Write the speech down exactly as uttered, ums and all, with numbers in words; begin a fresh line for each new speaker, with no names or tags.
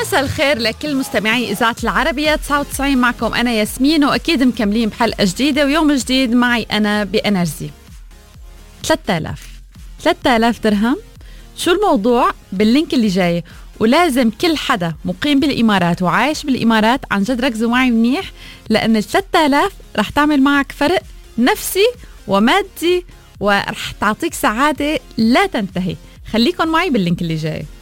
مساء الخير لكل مستمعي إذاعة العربية تسعة وتسعين. معكم أنا ياسمين، وأكيد مكملين بحلقة جديدة ويوم جديد معي أنا بإنرجي. ثلاثة آلاف ثلاثة آلاف درهم، شو الموضوع؟ باللينك اللي جاي. ولازم كل حدا مقيم بالإمارات وعايش بالإمارات عن جد ركزوا معي منيح، لأن الثلاثة آلاف رح تعمل معك فرق نفسي ومادي ورح تعطيك سعادة لا تنتهي. خليكن معي باللينك اللي جاي.